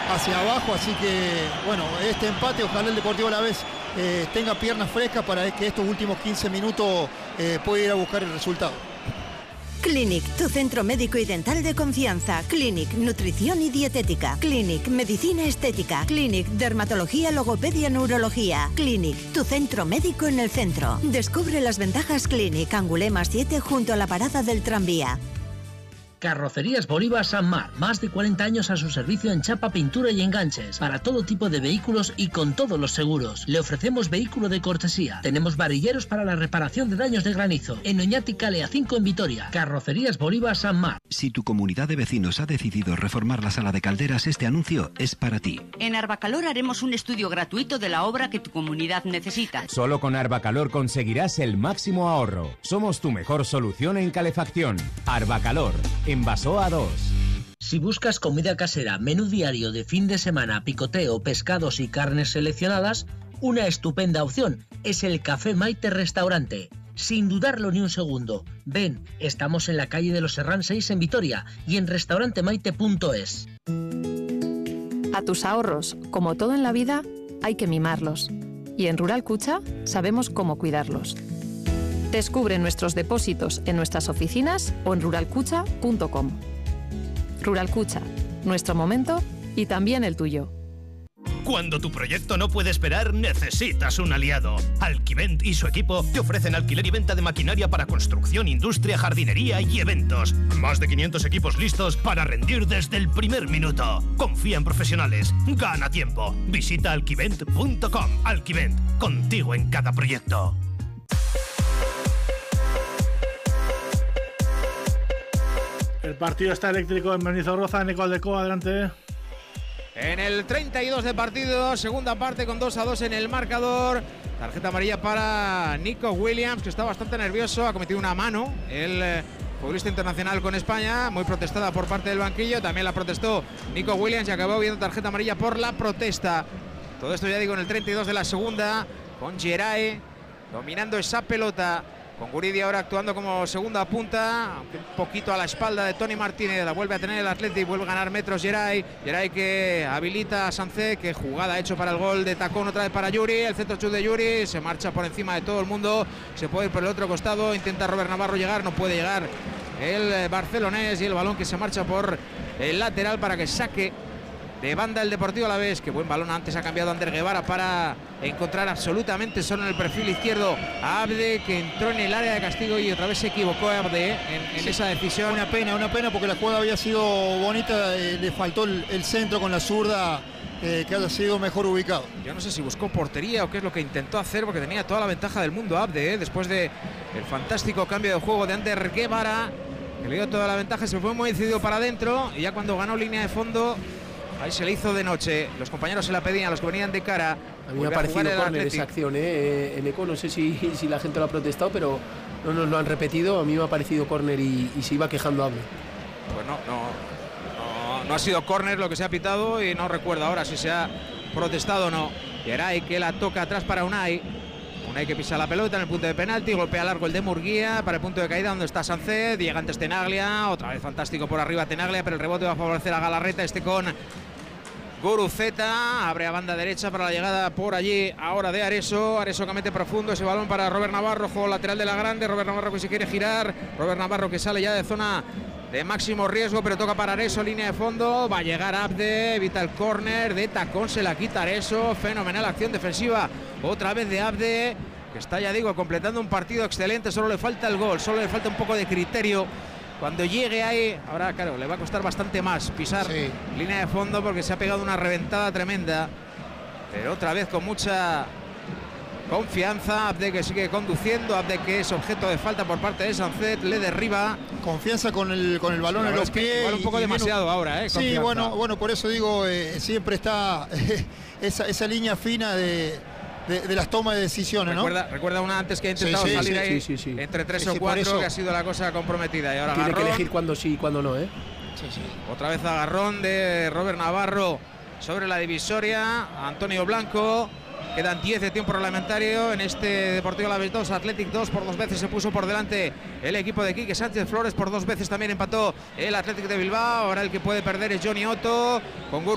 hacia abajo, así que bueno, este empate, ojalá el Deportivo Alavés tenga piernas frescas para que estos últimos 15 minutos pueda ir a buscar el resultado. Clinic, tu centro médico y dental de confianza. Clinic, nutrición y dietética. Clinic, medicina estética. Clinic, dermatología, logopedia, neurología. Clinic, tu centro médico en el centro. Descubre las ventajas Clinic, Angulema 7 junto a la parada del tranvía. Carrocerías Bolívar San Mar, más de 40 años a su servicio en chapa, pintura y enganches, para todo tipo de vehículos y con todos los seguros. Le ofrecemos vehículo de cortesía. Tenemos varilleros para la reparación de daños de granizo. En Oñati Calea 5 en Vitoria. Carrocerías Bolívar San Mar. Si tu comunidad de vecinos ha decidido reformar la sala de calderas, este anuncio es para ti. En Arbacalor haremos un estudio gratuito de la obra que tu comunidad necesita. Solo con Arbacalor conseguirás el máximo ahorro. Somos tu mejor solución en calefacción. Arbacalor. En Basoa 2. Si buscas comida casera, menú diario de fin de semana, picoteo, pescados y carnes seleccionadas, una estupenda opción es el Café Maite Restaurante. Sin dudarlo ni un segundo. Ven, estamos en la calle de los Serrán 6 en Vitoria y en restaurantemaite.es. A tus ahorros, como todo en la vida, hay que mimarlos. Y en Rural Cucha sabemos cómo cuidarlos. Descubre nuestros depósitos en nuestras oficinas o en ruralcucha.com. Rural Cucha, nuestro momento y también el tuyo. Cuando tu proyecto no puede esperar, necesitas un aliado. Alquivent y su equipo te ofrecen alquiler y venta de maquinaria para construcción, industria, jardinería y eventos. Más de 500 equipos listos para rendir desde el primer minuto. Confía en profesionales. Gana tiempo. Visita alquivent.com. Alquivent, contigo en cada proyecto. El partido está eléctrico en Mendizorroza. Nico Aldeco, adelante. En el 32 de partido, segunda parte con 2-2 en el marcador. Tarjeta amarilla para Nico Williams, que está bastante nervioso, ha cometido una mano. El futbolista internacional con España, muy protestada por parte del banquillo. También la protestó Nico Williams y acabó viendo tarjeta amarilla por la protesta. Todo esto ya digo en el 32 de la segunda, con Geray dominando esa pelota. Con Guridi ahora actuando como segunda punta, aunque un poquito a la espalda de Tony Martínez. La vuelve a tener el Athletic, vuelve a ganar metros Geray. Geray que habilita a Sancet, que jugada hecho para el gol de tacón otra vez para Yuri. El centro chut de Yuri, se marcha por encima de todo el mundo. Se puede ir por el otro costado, intenta Robert Navarro llegar, no puede llegar el barcelonés. Y el balón que se marcha por el lateral para que saque de banda el Deportivo Alavés. Que buen balón, antes ha cambiado Ander Guevara para encontrar absolutamente solo en el perfil izquierdo a Abde, que entró en el área de castigo y otra vez se equivocó Abde en esa decisión. Una pena porque la jugada había sido bonita, le faltó el centro con la zurda, que haya sido mejor ubicado. Yo no sé si buscó portería o qué es lo que intentó hacer, porque tenía toda la ventaja del mundo Abde, después de el fantástico cambio de juego de Ander Guevara, que le dio toda la ventaja, se fue muy decidido para adentro y ya cuando ganó línea de fondo, ahí se le hizo de noche. Los compañeros se la pedían, los que venían de cara. A mí me ha parecido córner esa acción, en Eco. No sé si la gente lo ha protestado, pero no nos lo han repetido. A mí me ha parecido córner y se iba quejando Abde. Pues no ha sido córner lo que se ha pitado y no recuerdo ahora si se ha protestado o no. Geray que la toca atrás para Unai. Unai que pisa la pelota en el punto de penalti, golpea largo el de Murguía para el punto de caída donde está Sancet, llega antes Tenaglia, otra vez fantástico por arriba Tenaglia, pero el rebote va a favorecer a Galarreta, con Guruceta, abre a banda derecha para la llegada por allí ahora de Areso que mete profundo ese balón para Robert Navarro, juego lateral de la grande, Robert Navarro que se quiere girar, Robert Navarro que sale ya de zona de máximo riesgo, pero toca para Areso, línea de fondo, va a llegar Abde, evita el córner de tacón, se la quita Areso, fenomenal acción defensiva, otra vez de Abde, que está, ya digo, completando un partido excelente, solo le falta el gol, solo le falta un poco de criterio. Cuando llegue ahí, ahora claro, le va a costar bastante más pisar línea de fondo porque se ha pegado una reventada tremenda, pero otra vez con mucha confianza, Abde que sigue conduciendo, Abde que es objeto de falta por parte de Sancet, le derriba. Confianza con el balón en los pies. Igual un poco demasiado ahora, Sí, bueno, por eso digo, siempre está esa línea fina de las tomas de decisiones, ¿no? Recuerda una antes que ha intentado salir ahí entre 3 o 4, que ha sido la cosa comprometida. Y ahora tiene agarrón, que elegir cuándo sí y cuándo no, Otra vez agarrón de Robert Navarro sobre la divisoria. Antonio Blanco. Quedan 10 de tiempo reglamentario en este Deportivo Alavés 2, Athletic 2. Por 2 veces se puso por delante el equipo de Quique Sánchez Flores. Por 2 veces también empató el Athletic de Bilbao. Ahora el que puede perder es Johnny Otto. Con